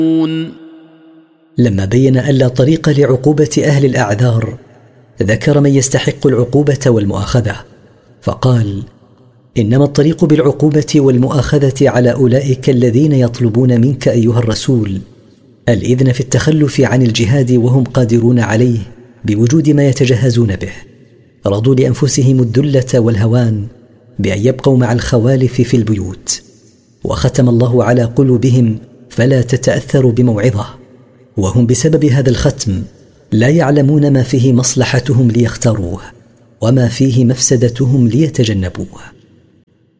لما بين أن لا طريق لعقوبة أهل الأعذار ذكر من يستحق العقوبة والمؤاخذة، فقال: إنما الطريق بالعقوبة والمؤاخذة على أولئك الذين يطلبون منك أيها الرسول الإذن في التخلف عن الجهاد وهم قادرون عليه بوجود ما يتجهزون به، رضوا لأنفسهم الذلة والهوان بأن يبقوا مع الخوالف في البيوت، وختم الله على قلوبهم فلا تتأثر بموعظة، وهم بسبب هذا الختم لا يعلمون ما فيه مصلحتهم ليختاروه وما فيه مفسدتهم ليتجنبوه.